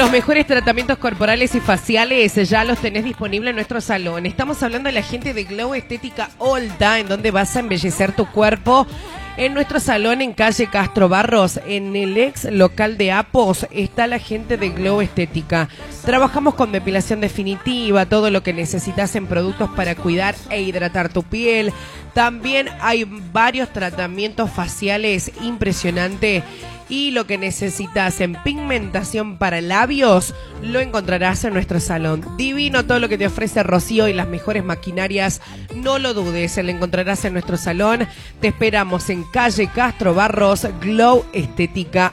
Los mejores tratamientos corporales y faciales ya los tenés disponibles en nuestro salón. Estamos hablando de la gente de Glow Estética Olta, en donde vas a embellecer tu cuerpo. En nuestro salón en calle Castro Barros, en el ex local de Apos, está la gente de Glow Estética. Trabajamos con depilación definitiva, todo lo que necesitas en productos para cuidar e hidratar tu piel. También hay varios tratamientos faciales impresionantes. Y lo que necesitas en pigmentación para labios, lo encontrarás en nuestro salón. Divino todo lo que te ofrece Rocío y las mejores maquinarias. No lo dudes, lo encontrarás en nuestro salón. Te esperamos en calle Castro Barros, Glow Estética